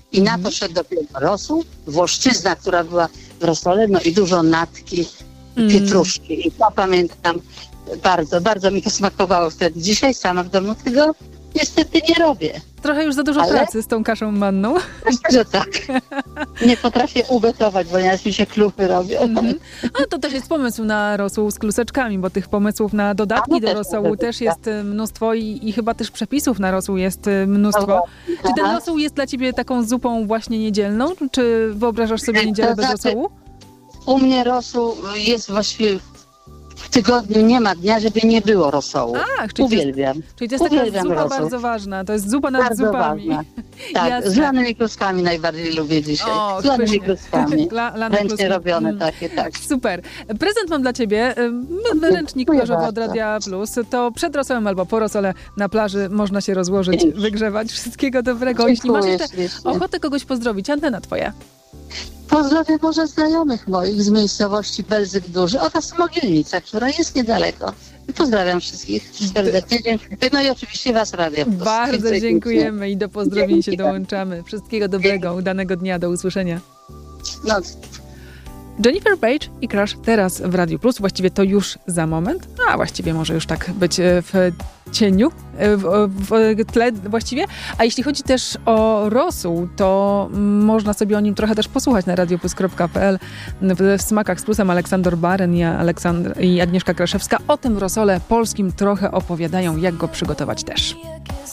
I na to szedł dopiero rosół, włoszczyzna, która była w rosole, no i dużo natki, pietruszki. I to pamiętam bardzo, bardzo mi to smakowało wtedy. Dzisiaj sama w domu tego niestety nie robię. Trochę już za dużo pracy z tą kaszą manną. Myślę, że tak. Nie potrafię ugotować, bo nieraz mi się kluchy robią. A to też jest pomysł na rosół z kluseczkami, bo tych pomysłów na dodatki do rosołu też jest mnóstwo i chyba też przepisów na rosół jest mnóstwo. Czy ten rosół jest dla ciebie taką zupą właśnie niedzielną? Czy wyobrażasz sobie niedzielę bez rosołu? U mnie rosół jest właściwie... W tygodniu nie ma dnia, żeby nie było rosołu. Uwielbiam. Czyli to jest taka zupa rosół. Bardzo ważna. To jest zupa nad bardzo zupami. Ważna. Tak, z lanymi kluskami najbardziej lubię dzisiaj. Z lanymi kluskami. Ręcznie robione takie, tak. Super. Prezent mam dla ciebie. Ręcznik plażowy od Radia Plus. To przed rosołem albo po rosole na plaży można się rozłożyć, wygrzewać. Wszystkiego dobrego. Jeśli masz jeszcze ochotę kogoś pozdrowić, antena twoja. Pozdrowię może znajomych moich z miejscowości Belzyk Duży oraz Mogilnica, która jest niedaleko. Pozdrawiam wszystkich serdecznie. No i oczywiście was, Radio Plus. Bardzo dziękujemy i do pozdrowień się dołączamy. Wszystkiego dobrego, udanego dnia, do usłyszenia. No. Jennifer Page i Crush teraz w Radiu Plus. Właściwie to już za moment, a właściwie może już tak być w cieniu, w tle właściwie. A jeśli chodzi też o rosół, to można sobie o nim trochę też posłuchać na radioplus.pl. W Smakach z Plusem Aleksander Baren i Agnieszka Kraszewska o tym rosole polskim trochę opowiadają, jak go przygotować też.